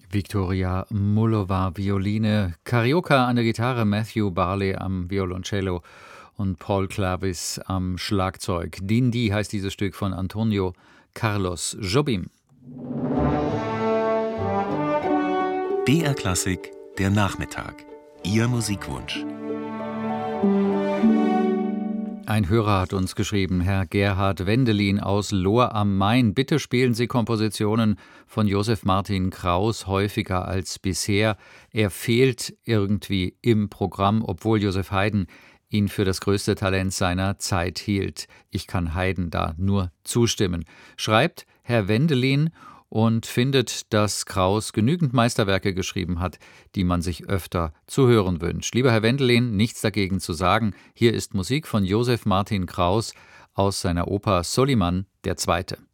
Viktoria Mullova Violine, Carioca an der Gitarre, Matthew Barley am Violoncello und Paul Clavis am Schlagzeug. Dindi heißt dieses Stück von Antonio Carlos Jobim. BR Klassik, der Nachmittag. Ihr Musikwunsch. Ein Hörer hat uns geschrieben, Herr Gerhard Wendelin aus Lohr am Main, bitte spielen Sie Kompositionen von Josef Martin Kraus häufiger als bisher. Er fehlt irgendwie im Programm, obwohl Joseph Haydn ihn für das größte Talent seiner Zeit hielt. Ich kann Haydn da nur zustimmen. Schreibt Herr Wendelin und findet, dass Kraus genügend Meisterwerke geschrieben hat, die man sich öfter zu hören wünscht. Lieber Herr Wendelin, nichts dagegen zu sagen. Hier ist Musik von Josef Martin Kraus aus seiner Oper Soliman II.